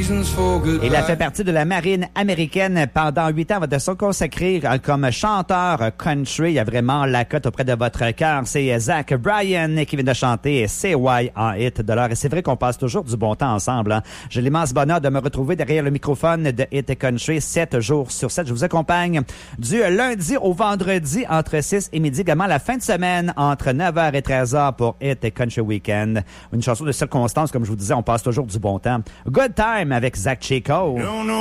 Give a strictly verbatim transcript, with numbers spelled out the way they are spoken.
Il a fait partie de la marine américaine pendant huit ans avant de se consacrer comme chanteur country. Il a vraiment la cote auprès de votre cœur. C'est Zach Bryan qui vient de chanter C Y en hit de l'heure. Et c'est vrai qu'on passe toujours du bon temps ensemble. Hein. J'ai l'immense bonheur de me retrouver derrière le microphone de Hit Country sept jours sur sept. Je vous accompagne du lundi au vendredi entre six et midi. Également la fin de semaine entre neuf heures et treize heures pour Hit Country Weekend. Une chanson de circonstance, comme je vous disais, on passe toujours du bon temps. Good Time avec Zach Chico.